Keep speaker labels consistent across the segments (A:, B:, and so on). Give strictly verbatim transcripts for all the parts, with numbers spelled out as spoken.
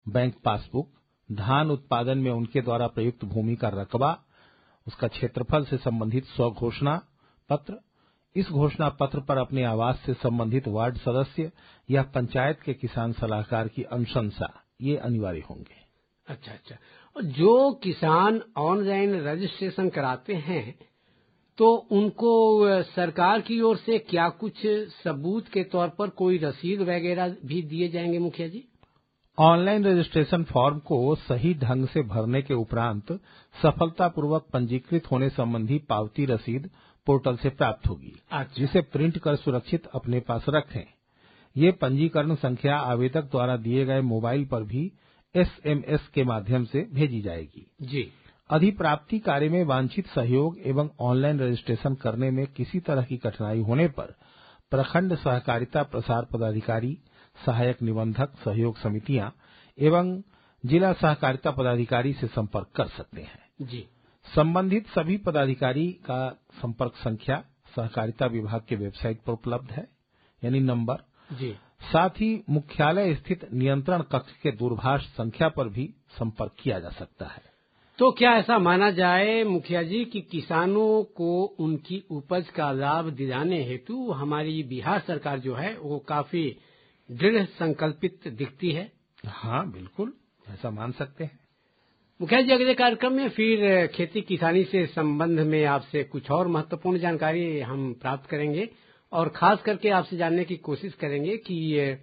A: Bank passbook, धान उत्पादन में उनके द्वारा प्रयुक्त भूमि का रकबा, उसका क्षेत्रफल से संबंधित स्व घोषणा पत्र, इस घोषणा पत्र पर अपने आवास से संबंधित वार्ड सदस्य या पंचायत के किसान सलाहकार की अनुशंसा, ये अनिवार्य होंगे।
B: अच्छा अच्छा। और जो किसान ऑनलाइन रजिस्ट्रेशन कराते हैं तो उनको सरकार की ओर से क्या कुछ सबूत के तौर पर कोई रसीद वगैरह भी दिए जाएंगे मुखिया जी?
A: ऑनलाइन रजिस्ट्रेशन फॉर्म को सही ढंग से भरने के उपरांत सफलतापूर्वक पंजीकृत होने संबंधी पावती रसीद पोर्टल से प्राप्त होगी।
B: अच्छा।
A: जिसे प्रिंट कर सुरक्षित अपने पास रखें। ये पंजीकरण संख्या आवेदक द्वारा दिए गए मोबाइल पर भी एसएमएस के माध्यम से भेजी जाएगी।
B: जी।
A: अधिप्राप्ति कार्य में वांछित सहयोग एवं ऑनलाइन रजिस्ट्रेशन करने में किसी तरह की कठिनाई होने पर प्रखंड सहकारिता प्रसार पदाधिकारी, सहायक निबंधक, सहयोग समितियां एवं जिला सहकारिता पदाधिकारी से संपर्क कर सकते हैं।
B: जी।
A: संबंधित सभी पदाधिकारी का संपर्क संख्या सहकारिता विभाग के वेबसाइट पर उपलब्ध है, यानी नंबर।
B: जी।
A: साथ ही मुख्यालय स्थित नियंत्रण कक्ष के दूरभाष संख्या पर भी संपर्क किया जा सकता है।
B: तो क्या ऐसा माना जाए मुखिया जी कि किसानों को उनकी उपज का लाभ दिलाने हेतु हमारी बिहार सरकार जो है वो काफी दृढ़ संकल्पित दिखती है?
A: हाँ, बिल्कुल ऐसा मान सकते हैं।
B: मुखिया जी, अगले कार्यक्रम में फिर खेती किसानी से संबंध में आपसे कुछ और महत्वपूर्ण जानकारी हम प्राप्त करेंगे और खास करके आपसे जानने की कोशिश करेंगे कि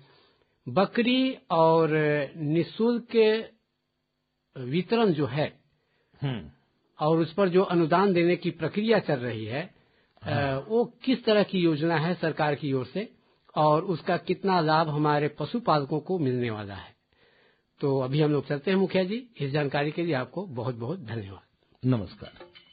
B: बकरी और निःशुल्क वितरण जो है और उस पर जो अनुदान देने की प्रक्रिया चल रही है, हाँ। वो किस तरह की योजना है सरकार की ओर से और उसका कितना लाभ हमारे पशुपालकों को मिलने वाला है। तो अभी हम लोग चलते हैं मुखिया जी। इस जानकारी के लिए आपको बहुत बहुत धन्यवाद।
A: नमस्कार।